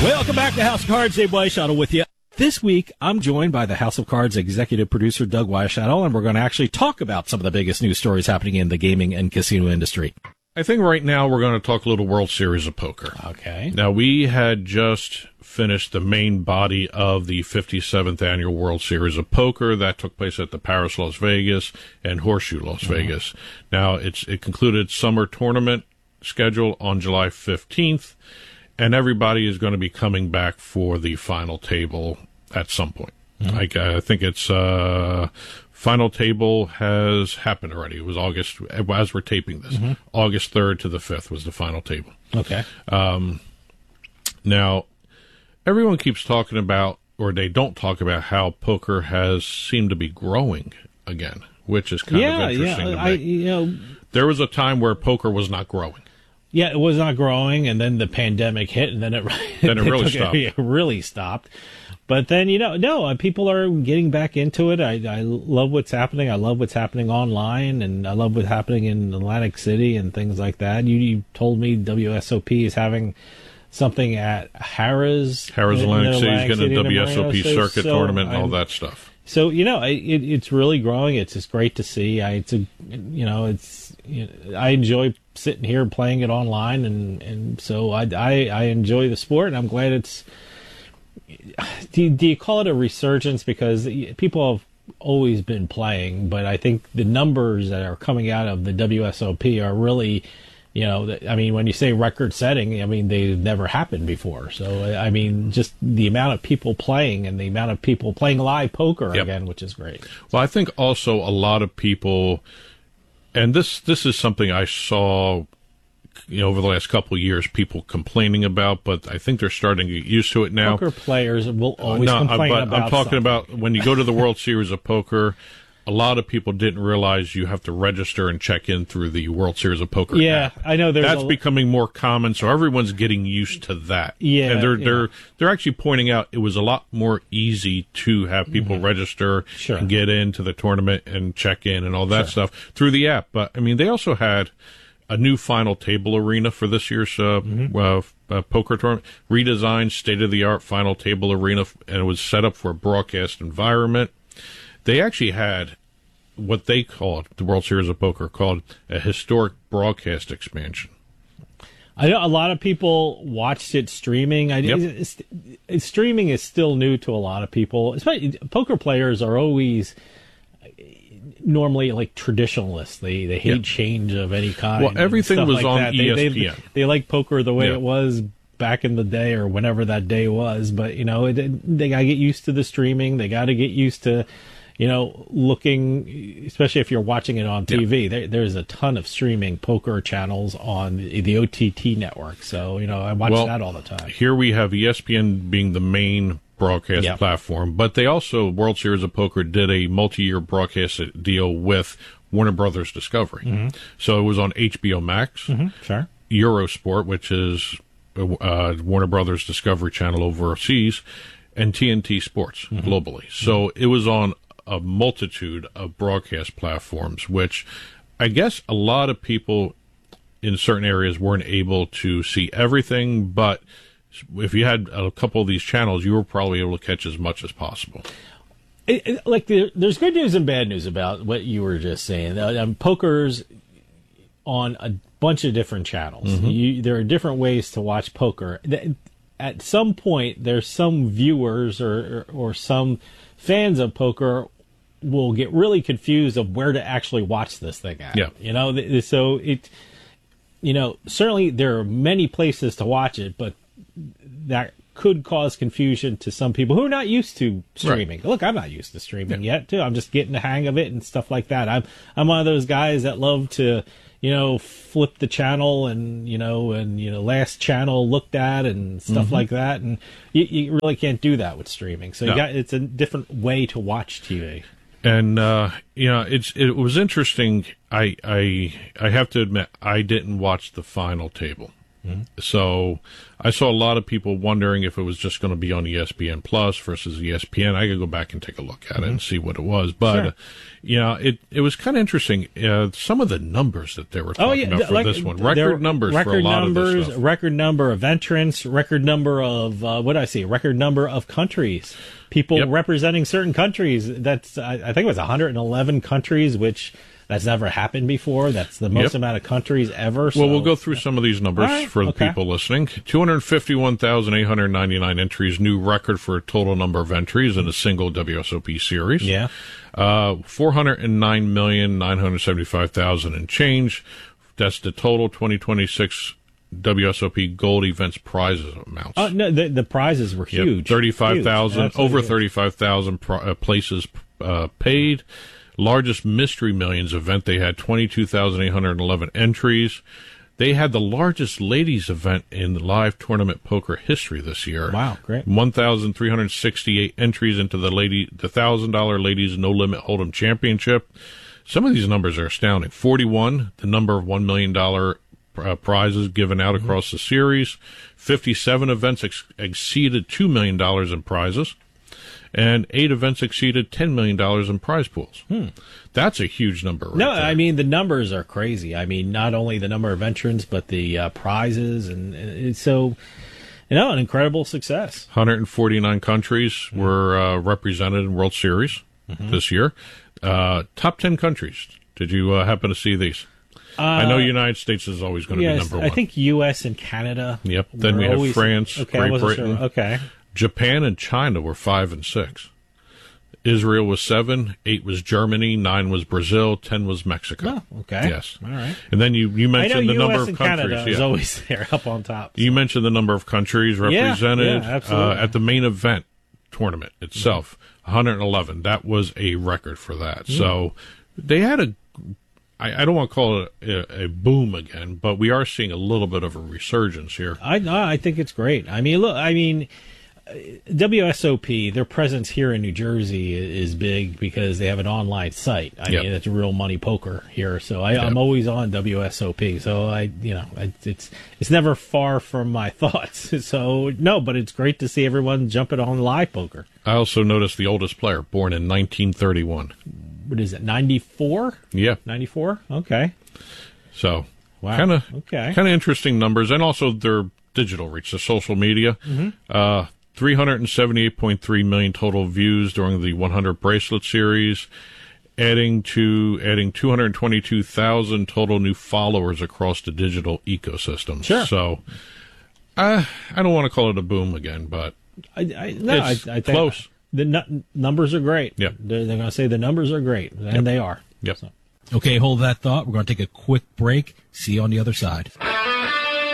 Welcome back to House of Cards. Dave Weishottle with you. This week, I'm joined by the House of Cards executive producer, Doug Weishottle, and we're going to actually talk about some of the biggest news stories happening in the gaming and casino industry. I think right now we're going to talk a little World Series of Poker. Okay. Now, we had just finished the main body of the 57th Annual World Series of Poker. That took place at the Paris, Las Vegas, and Horseshoe, Las Vegas. Now, it concluded summer tournament schedule on July 15th, and everybody is going to be coming back for the final table at some point. I think it's final table has happened already. It was August, as we're taping this, August 3rd to the 5th was the final table. Okay. Now, everyone keeps talking about, or they don't talk about, how poker has seemed to be growing again, which is kind of interesting to me. There was a time where poker was not growing. Yeah, it was not growing, and then the pandemic hit, and then it really stopped. It really stopped. But then, people are getting back into it. I love what's happening. I love what's happening online, and I love what's happening in Atlantic City and things like that. You told me WSOP is having something at Harrah's. Atlantic City is getting a WSOP circuit tournament and all that stuff. So, it's really growing. It's just great to see. I enjoy sitting here and playing it online, and so I enjoy the sport, and I'm glad it's. Do you call it a resurgence? Because people have always been playing, but I think the numbers that are coming out of the WSOP are really, when you say record setting, they've never happened before. So, just the amount of people playing and the amount of people playing live poker again, which is great. Well, I think also a lot of people, and this is something I saw over the last couple of years, people complaining about, but I think they're starting to get used to it now. Poker players will always complain about I'm talking something. about when you go to the World Series of Poker, a lot of people didn't realize you have to register and check in through the World Series of Poker app. I know that's becoming more common, so everyone's getting used to that. Yeah, and they're actually pointing out it was a lot more easy to have people register and get into the tournament and check in and all that stuff through the app. But they also had a new final table arena for this year's poker tournament, redesigned, state-of-the-art final table arena, and it was set up for a broadcast environment. They actually had what they called, the World Series of Poker, called a historic broadcast expansion. I know a lot of people watched it streaming. Streaming is still new to a lot of people. Especially poker players are always normally like traditionalists. They hate change of any kind. Well, everything was like on that. ESPN. They like poker the way it was back in the day or whenever that day was. But, they got to get used to the streaming. They got to get used to, looking, especially if you're watching it on TV. There's a ton of streaming poker channels on the OTT network. So, I watch that all the time. Here we have ESPN being the main broadcast platform, but they also, World Series of Poker did a multi-year broadcast deal with Warner Brothers Discovery. So it was on HBO Max, Eurosport, which is Warner Brothers Discovery channel overseas, and TNT Sports globally. So it was on a multitude of broadcast platforms, which I guess a lot of people in certain areas weren't able to see everything, but if you had a couple of these channels, you were probably able to catch as much as possible. There's good news and bad news about what you were just saying. Poker's on a bunch of different channels. There are different ways to watch poker. At some point, there's some viewers or some fans of poker will get really confused of where to actually watch this thing at. So certainly there are many places to watch it, but that could cause confusion to some people who are not used to streaming. Look, I'm not used to streaming yet, too. I'm just getting the hang of it and stuff like that. I'm one of those guys that love to, flip the channel and last channel looked at and stuff like that. And you really can't do that with streaming. So it's a different way to watch TV. And it was interesting. I have to admit I didn't watch the final table. So I saw a lot of people wondering if it was just going to be on ESPN Plus versus ESPN. I could go back and take a look at it and see what it was. But, it was kind of interesting. Some of the numbers that they were talking about for this one. Record numbers for a lot of this stuff. Record number of entrants, record number of, record number of countries. People representing certain countries. That's, I think it was 111 countries, which... That's never happened before. That's the most amount of countries ever. So. Well, we'll go through some of these numbers for the people listening. 251,899 entries, new record for a total number of entries in a single WSOP series. Yeah. 409,975,000 and change. That's the total 2026 WSOP Gold Events prizes amounts. No, the prizes were huge. 35,000, over 35,000 places paid. Largest Mystery Millions event, they had 22,811 entries. They had the largest ladies event in live tournament poker history this year. Wow, great. 1,368 entries into the $1,000 Ladies No Limit Hold'em Championship. Some of these numbers are astounding. 41, the number of $1 million prizes given out across the series. 57 events exceeded $2 million in prizes. And 8 events exceeded $10 million in prize pools. That's a huge number right there. I mean, the numbers are crazy. I mean, not only the number of entrants, but the prizes. And so, an incredible success. 149 countries were represented in World Series this year. Top 10 countries. Did you happen to see these? I know United States is always going to be number one. I think U.S. and Canada. Yep. Then we have France, Great Britain. Okay. Japan and China were 5 and 6. Israel was 7, 8 was Germany, 9 was Brazil, 10 was Mexico. Oh, okay. Yes. All right. And then you mentioned the number of countries. Canada is always there up on top. So. You mentioned the number of countries represented at the main event tournament itself, 111. That was a record for that. So they had I don't want to call it a boom again, but we are seeing a little bit of a resurgence here. I think it's great. I mean, WSOP, their presence here in New Jersey is big because they have an online site. I mean, it's real money poker here. So I'm always on WSOP. So it's never far from my thoughts. So no, but it's great to see everyone jumping on live poker. I also noticed the oldest player, born in 1931. What is it, 94? Yeah. 94? Okay. So, wow. Kind of interesting numbers. And also their digital reach, the social media. 378.3 million total views during the 100 Bracelet Series, adding 222,000 total new followers across the digital ecosystem. Sure. So, I don't want to call it a boom again, but I think close. The numbers are great. Yep. They're going to say the numbers are great, and they are. Yep. Okay, hold that thought. We're going to take a quick break. See you on the other side.